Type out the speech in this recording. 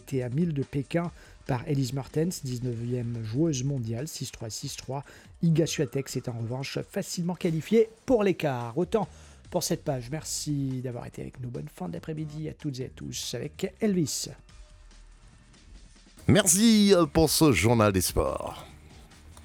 VTA 1000 de Pékin par Elise Mertens, 19e joueuse mondiale, 6-3, 6-3. Iga Swiatek s'est en revanche facilement qualifiée pour l'écart. Autant pour cette page. Merci d'avoir été avec nous. Bonne fin d'après-midi à toutes et à tous avec Elvis. Merci pour ce journal des sports.